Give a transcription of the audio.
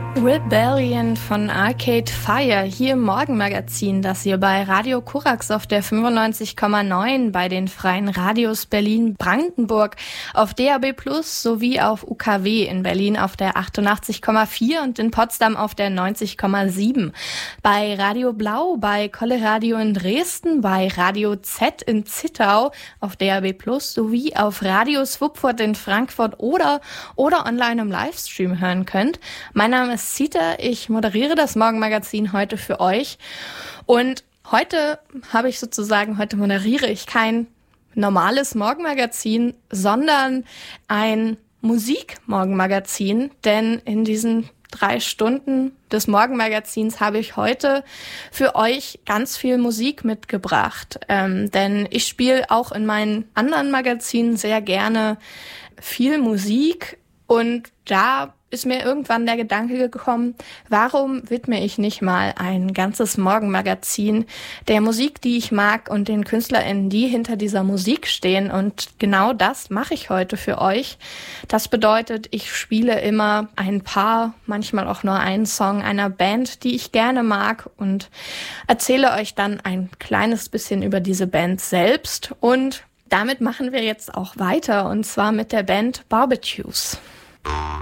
Rebellion von Arcade Fire hier im Morgenmagazin, das ihr bei Radio Korax auf der 95,9, bei den freien Radios Berlin-Brandenburg, auf DAB+ sowie auf UKW in Berlin auf der 88,4 und in Potsdam auf der 90,7, bei Radio Blau, bei Kolle Radio in Dresden, bei Radio Z in Zittau auf DAB+ sowie auf Radio Swupfurt in Frankfurt oder online im Livestream hören könnt. Mein Name ist Zita, ich moderiere das Morgenmagazin heute für euch und heute moderiere ich kein normales Morgenmagazin, sondern ein Musikmorgenmagazin, denn in diesen 3 Stunden des Morgenmagazins habe ich heute für euch ganz viel Musik mitgebracht, denn ich spiele auch in meinen anderen Magazinen sehr gerne viel Musik und da ist mir irgendwann der Gedanke gekommen, warum widme ich nicht mal ein ganzes Morgenmagazin der Musik, die ich mag und den KünstlerInnen, die hinter dieser Musik stehen. Und genau das mache ich heute für euch. Das bedeutet, ich spiele immer ein paar, manchmal auch nur einen Song einer Band, die ich gerne mag und erzähle euch dann ein kleines bisschen über diese Band selbst. Und damit machen wir jetzt auch weiter und zwar mit der Band Barbecues.